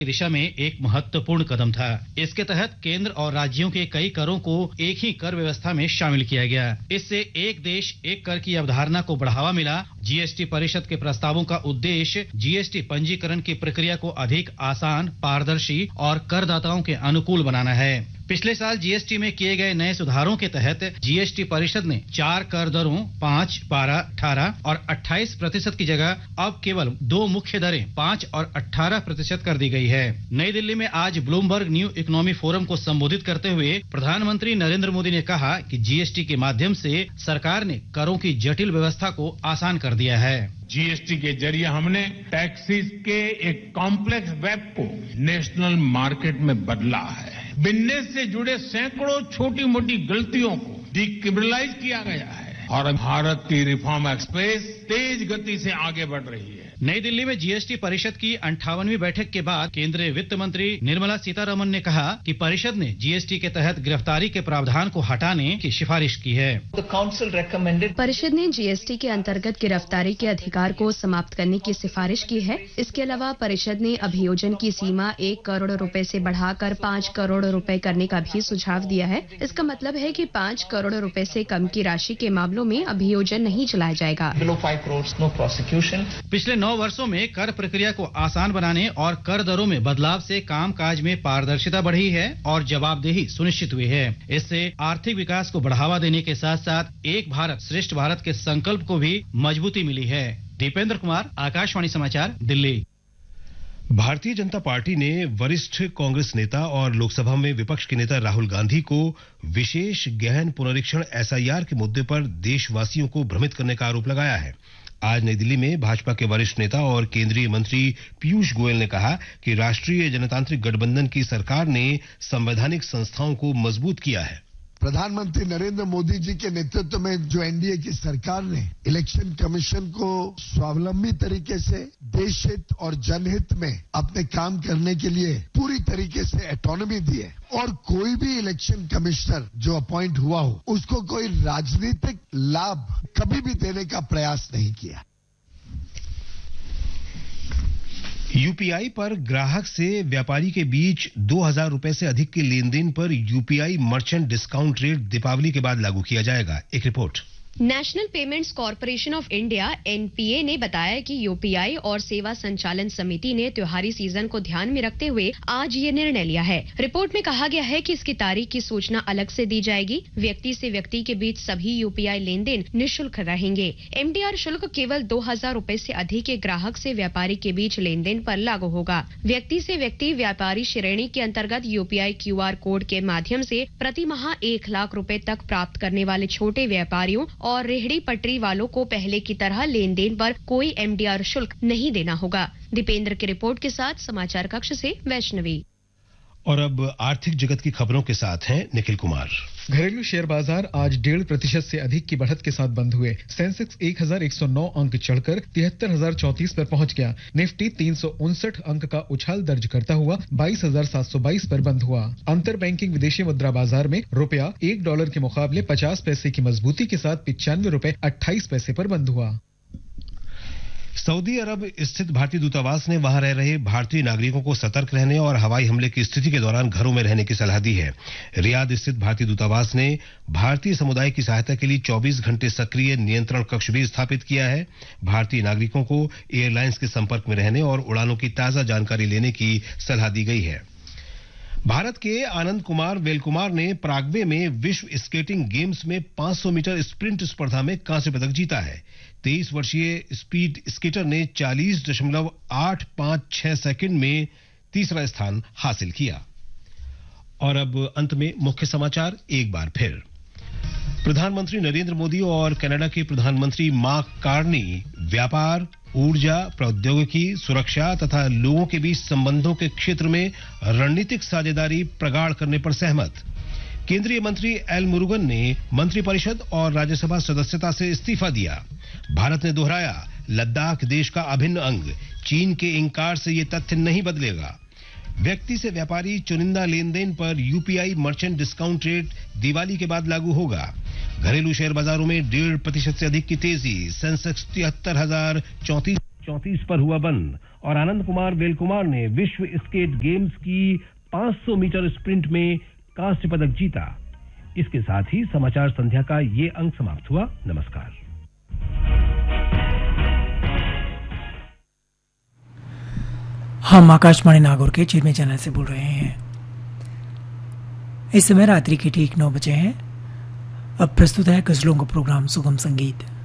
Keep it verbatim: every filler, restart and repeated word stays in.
दिशा में एक महत्वपूर्ण कदम था। इसके तहत केंद्र और राज्यों के कई करों को एक ही कर व्यवस्था में शामिल किया गया। इससे एक देश एक कर की अवधारणा को बढ़ावा मिला। जीएसटी परिषद के प्रस्तावों का उद्देश्य जीएसटी पंजीकरण की प्रक्रिया को अधिक आसान, पारदर्शी और करदाताओं के अनुकूल बनाना है। पिछले साल जीएसटी में किए गए नए सुधारों के तहत जीएसटी परिषद ने चार कर दरों पाँच, बारह, अठारह और अट्ठाईस प्रतिशत की जगह अब केवल दो मुख्य दरें पाँच और अठारह प्रतिशत कर दी गई है। नई दिल्ली में आज ब्लूमबर्ग न्यू इकोनॉमी फोरम को संबोधित करते हुए प्रधानमंत्री नरेंद्र मोदी ने कहा कि जीएसटी के माध्यम से सरकार ने करों की जटिल व्यवस्था को आसान कर दिया है। जीएसटी के जरिए हमने टैक्सेस के एक कॉम्प्लेक्स वेब को नेशनल मार्केट में बदला है। बिजनेस से जुड़े सैकड़ों छोटी मोटी गलतियों को डिक्रिमिनलाइज किया गया है और भारत की रिफॉर्म एक्सप्रेस तेज गति से आगे बढ़ रही है। नई दिल्ली में जीएसटी परिषद की अंठावनवीं बैठक के बाद केंद्रीय वित्त मंत्री निर्मला सीतारमन ने कहा कि परिषद ने जीएसटी के तहत गिरफ्तारी के प्रावधान को हटाने की सिफारिश की है। परिषद ने जीएसटी के अंतर्गत गिरफ्तारी के अधिकार को समाप्त करने की सिफारिश की है। इसके अलावा परिषद ने अभियोजन की सीमा एक करोड़ रुपए से बढ़ाकर पाँच करोड़ रुपए करने का भी सुझाव दिया है। इसका मतलब है कि पाँच करोड़ रुपए से कम की राशि के मामलों में अभियोजन नहीं चलाया जाएगा। पिछले नौ वर्षों में कर प्रक्रिया को आसान बनाने और कर दरों में बदलाव से कामकाज में पारदर्शिता बढ़ी है और जवाबदेही सुनिश्चित हुई है। इससे आर्थिक विकास को बढ़ावा देने के साथ साथ एक भारत श्रेष्ठ भारत के संकल्प को भी मजबूती मिली है। दीपेंद्र कुमार, आकाशवाणी समाचार, दिल्ली। भारतीय जनता पार्टी ने वरिष्ठ कांग्रेस नेता और लोकसभा में विपक्ष के नेता राहुल गांधी को विशेष गहन पुनरीक्षण एसआईआर के मुद्दे पर देशवासियों को भ्रमित करने का आरोप लगाया है। आज नई दिल्ली में भाजपा के वरिष्ठ नेता और केंद्रीय मंत्री पीयूष गोयल ने कहा कि राष्ट्रीय जनतांत्रिक गठबंधन की सरकार ने संवैधानिक संस्थाओं को मजबूत किया है। प्रधानमंत्री नरेंद्र मोदी जी के नेतृत्व में जो एनडीए की सरकार ने इलेक्शन कमीशन को स्वावलंबी तरीके से देश हित और जनहित में अपने काम करने के लिए पूरी तरीके से ऑटोनॉमी दी है और कोई भी इलेक्शन कमिश्नर जो अपॉइंट हुआ हो उसको कोई राजनीतिक लाभ कभी भी देने का प्रयास नहीं किया। यूपीआई पर ग्राहक से व्यापारी के बीच दो हजार रुपए से अधिक के लेन देन पर UPI merchant discount rate Deepawali के बाद लागू किया जाएगा। एक report. National payments corporation of India NPA ने बताया कि यूपीआई और सेवा संचालन समिति ने त्योहारी सीजन को ध्यान में रखते हुए आज ये निर्णय लिया है। रिपोर्ट में कहा गया है कि इसकी तारीख की सूचना अलग से दी जाएगी। व्यक्ति से व्यक्ति के बीच सभी यूपीआई लेन देन निःशुल्क रहेंगे। एमडीआर शुल्क केवल दो हजार रूपए से अधिक के ग्राहक से व्यापारी के बीच लेन देन पर लागू होगा। व्यक्ति से व्यक्ति व्यापारी श्रेणी के अंतर्गत यूपीआई क्यूआर कोड के माध्यम से प्रति माह एक लाख रूपए तक प्राप्त करने वाले छोटे व्यापारियों और रेहड़ी पटरी वालों को पहले की तरह लेन देन पर कोई एमडीआर शुल्क नहीं देना होगा। दीपेंद्र की रिपोर्ट के साथ समाचार कक्ष से वैष्णवी। और अब आर्थिक जगत की खबरों के साथ हैं निखिल कुमार। घरेलू शेयर बाजार आज डेढ़ प्रतिशत से अधिक की बढ़त के साथ बंद हुए। सेंसेक्स एक हजार एक सौ नौ अंक चढ़कर तिहत्तर हजार चौंतीस पर पहुंच गया। निफ्टी तीन सौ उनसठ अंक का उछाल दर्ज करता हुआ बाईस हजार सात सौ बाईस पर बंद हुआ। अंतर बैंकिंग विदेशी मुद्रा बाजार में रुपया एक डॉलर के मुकाबले पचास पैसे की मजबूती के साथ पिचानवे रुपए अट्ठाईस पैसे पर बंद हुआ। सऊदी अरब स्थित भारतीय दूतावास ने वहां रह रहे भारतीय नागरिकों को सतर्क रहने और हवाई हमले की स्थिति के दौरान घरों में रहने की सलाह दी है। रियाद स्थित भारतीय दूतावास ने भारतीय समुदाय की सहायता के लिए चौबीस घंटे सक्रिय नियंत्रण कक्ष भी स्थापित किया है। भारतीय नागरिकों को एयरलाइंस के संपर्क में रहने और उड़ानों की ताजा जानकारी लेने की सलाह दी गई है। भारत के आनंद कुमार वेलकुमार ने पराग्वे में विश्व स्केटिंग गेम्स में पाँच सौ मीटर स्प्रिंट स्पर्धा में कांस्य पदक जीता है। तेईस वर्षीय स्पीड स्केटर ने चालीस दशमलव आठ पाँच छह सेकंड में तीसरा स्थान हासिल किया। और अब अंत में मुख्य समाचार एक बार फिर। प्रधानमंत्री नरेंद्र मोदी और कनाडा के प्रधानमंत्री मार्क कार्नी व्यापार, ऊर्जा, प्रौद्योगिकी, सुरक्षा तथा लोगों के बीच संबंधों के क्षेत्र में रणनीतिक साझेदारी प्रगाढ़ करने पर सहमत। केंद्रीय मंत्री एल मुरुगन ने मंत्रिपरिषद और राज्यसभा सदस्यता से इस्तीफा दिया। भारत ने दोहराया, लद्दाख देश का अभिन्न अंग, चीन के इंकार से ये तथ्य नहीं बदलेगा। व्यक्ति से व्यापारी चुनिंदा लेन देन पर UPI merchant discount rate Diwali के बाद लागू होगा। घरेलू शेयर बाजारों में डेढ़ प्रतिशत से अधिक की तेजी, सेंसेक्स तिहत्तर हजार चौंतीस चौंतीस पर हुआ बंद और आनंद कुमार वेलकुमार ने विश्व स्केट गेम्स की पाँच सौ मीटर स्प्रिंट में कांस्य पदक जीता। इसके साथ ही समाचार संध्या का ये अंक समाप्त हुआ। नमस्कार। हम आकाशवाणी नागौर के चिरमे चैनल से बोल रहे हैं। इस समय रात्रि के ठीक नौ बजे हैं। अब प्रस्तुत है गजलों का प्रोग्राम सुगम संगीत।